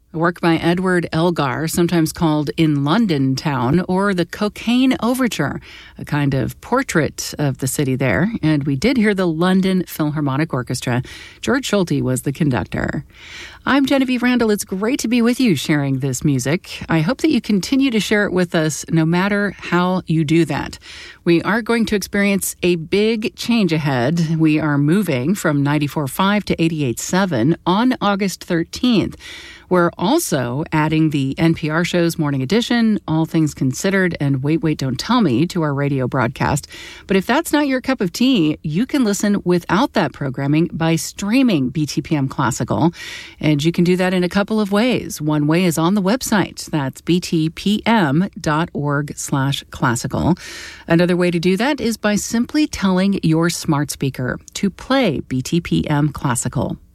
A work by Edward Elgar, sometimes called In London Town, or the Cocaine Overture, a kind of portrait of the city there. And we did hear the London Philharmonic Orchestra. George Schulte was the conductor. I'm Genevieve Randall. It's great to be with you sharing this music. I hope that you continue to share it with us no matter how you do that. We are going to experience a big change ahead. We are moving from 94.5 to 88.7 on August 13th. We're also adding the NPR show's Morning Edition, All Things Considered, and Wait, Wait, Don't Tell Me to our radio broadcast. But if that's not your cup of tea, you can listen without that programming by streaming BTPM Classical. And you can do that in a couple of ways. One way is on the website. That's btpm.org/classical. Another way to do that is by simply telling your smart speaker to play BTPM Classical.